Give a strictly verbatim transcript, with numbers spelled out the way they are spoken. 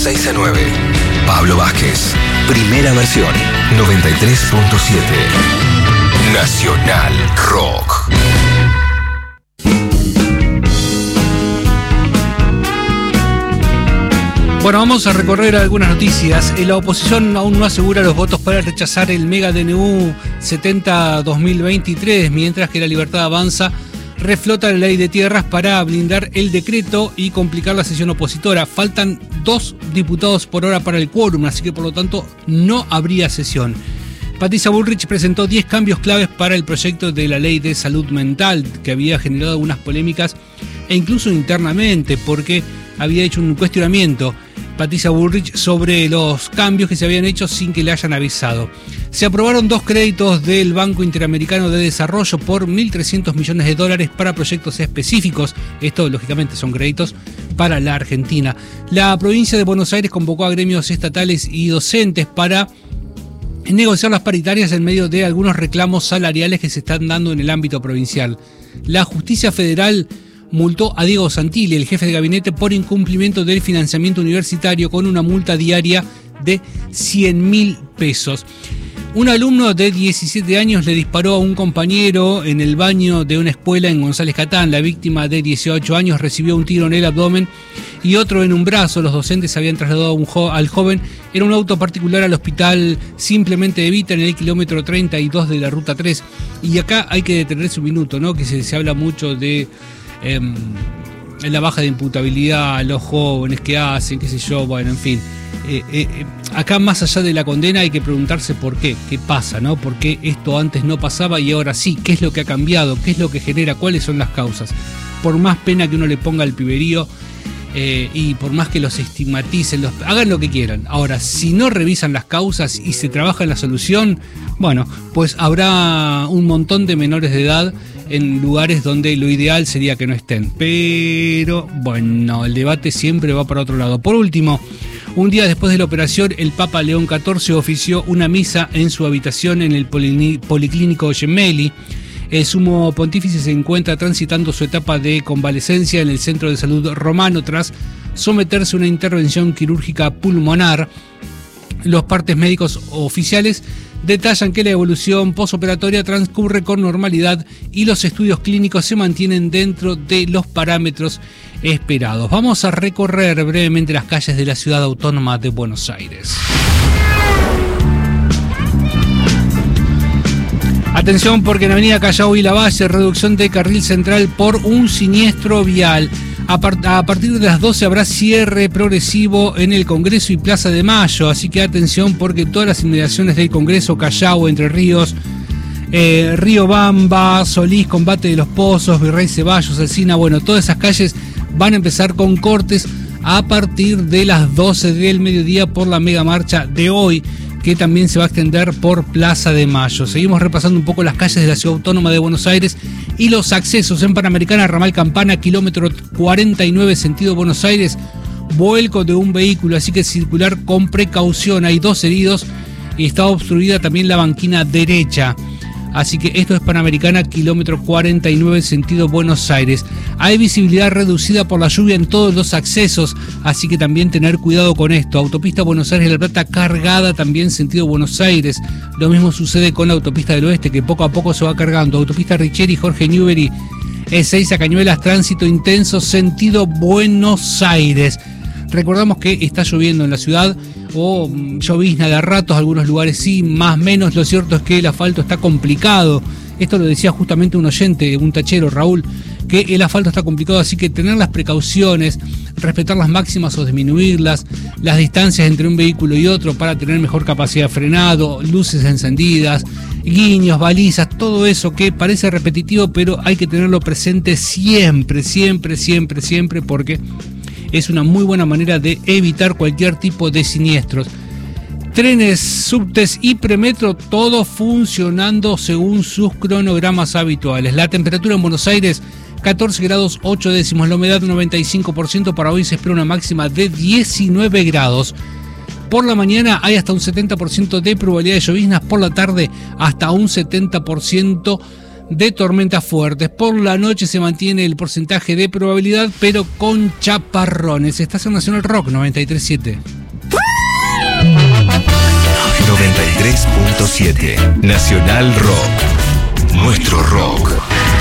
seis a nueve. Pablo Vázquez. Primera versión. noventa y tres punto siete. Nacional Rock. Bueno, vamos a recorrer algunas noticias. La oposición aún no asegura los votos para rechazar el mega D N U setenta barra dos mil veintitrés, mientras que La Libertad Avanza reflota la ley de tierras para blindar el decreto y complicar la sesión opositora. Faltan dos diputados por hora para el quórum, así que por lo tanto no habría sesión. Patricia Bullrich presentó diez cambios claves para el proyecto de la ley de salud mental, que había generado algunas polémicas e incluso internamente, porque había hecho un cuestionamiento Patricia Bullrich sobre los cambios que se habían hecho sin que le hayan avisado. Se aprobaron dos créditos del Banco Interamericano de Desarrollo por mil trescientos millones de dólares para proyectos específicos. Esto, lógicamente, son créditos para la Argentina. La provincia de Buenos Aires convocó a gremios estatales y docentes para negociar las paritarias en medio de algunos reclamos salariales que se están dando en el ámbito provincial. La justicia federal multó a Diego Santilli, el jefe de gabinete, por incumplimiento del financiamiento universitario con una multa diaria de cien mil pesos. Un alumno de diecisiete años le disparó a un compañero en el baño de una escuela en González Catán. La víctima, de dieciocho años, recibió un tiro en el abdomen y otro en un brazo. Los docentes habían trasladado a un jo- al joven en un auto particular al hospital Simplemente Evita, en el kilómetro treinta y dos de la ruta tres. Y acá hay que detenerse un minuto, ¿no? Que se, se habla mucho de Eh, en la baja de imputabilidad, los jóvenes que hacen, qué sé yo, bueno, en fin. Eh, eh, acá, más allá de la condena, hay que preguntarse por qué, qué pasa, ¿no? ¿Por qué esto antes no pasaba y ahora sí? ¿Qué es lo que ha cambiado? ¿Qué es lo que genera? ¿Cuáles son las causas? Por más pena que uno le ponga al piberío eh, y por más que los estigmaticen, los, hagan lo que quieran. Ahora, si no revisan las causas y se trabaja en la solución, bueno, pues habrá un montón de menores de edad en lugares donde lo ideal sería que no estén. Pero, bueno, el debate siempre va para otro lado. Por último, un día después de la operación, el Papa León catorce ofició una misa en su habitación en el Poli- Policlínico Gemelli. El sumo pontífice se encuentra transitando su etapa de convalecencia en el Centro de Salud Romano tras someterse a una intervención quirúrgica pulmonar. Los partes médicos oficiales detallan que la evolución posoperatoria transcurre con normalidad y los estudios clínicos se mantienen dentro de los parámetros esperados. Vamos a recorrer brevemente las calles de la ciudad autónoma de Buenos Aires. Atención, porque en Avenida Callao y Lavalle, reducción de carril central por un siniestro vial. A, part- a partir de las doce habrá cierre progresivo en el Congreso y Plaza de Mayo, así que atención, porque todas las inmediaciones del Congreso, Callao, Entre Ríos, eh, Río Bamba, Solís, Combate de los Pozos, Virrey Ceballos, Alsina, bueno, todas esas calles van a empezar con cortes a partir de las doce del mediodía por la mega marcha de hoy, que también se va a extender por Plaza de Mayo. Seguimos repasando un poco las calles de la Ciudad Autónoma de Buenos Aires y los accesos. En Panamericana, Ramal Campana, kilómetro cuarenta y nueve, sentido Buenos Aires, vuelco de un vehículo, así que circular con precaución. Hay dos heridos y está obstruida también la banquina derecha. Así que esto es Panamericana, kilómetro cuarenta y nueve, sentido Buenos Aires. Hay visibilidad reducida por la lluvia en todos los accesos, así que también tener cuidado con esto. Autopista Buenos Aires-La Plata cargada también, sentido Buenos Aires. Lo mismo sucede con la autopista del Oeste, que poco a poco se va cargando. Autopista Richieri, Jorge Newbery, E seis a Cañuelas, tránsito intenso, sentido Buenos Aires. Recordamos que está lloviendo en la ciudad, o llovizna de a ratos, algunos lugares sí, más menos. Lo cierto es que el asfalto está complicado. Esto lo decía justamente un oyente, un tachero, Raúl, que el asfalto está complicado, así que tener las precauciones, respetar las máximas o disminuirlas, las distancias entre un vehículo y otro para tener mejor capacidad de frenado, luces encendidas, guiños, balizas, todo eso que parece repetitivo, pero hay que tenerlo presente siempre, siempre, siempre, siempre, porque es una muy buena manera de evitar cualquier tipo de siniestros. Trenes, subtes y premetro, todo funcionando según sus cronogramas habituales. La temperatura en Buenos Aires, catorce grados ocho décimos. La humedad, noventa y cinco por ciento. Para hoy se espera una máxima de diecinueve grados. Por la mañana hay hasta un setenta por ciento de probabilidad de lloviznas. Por la tarde, hasta un setenta por ciento de tormentas fuertes. Por la noche se mantiene el porcentaje de probabilidad, pero con chaparrones. Estación Nacional Rock noventa y tres punto siete. tres punto siete. Nacional Rock. Nuestro rock.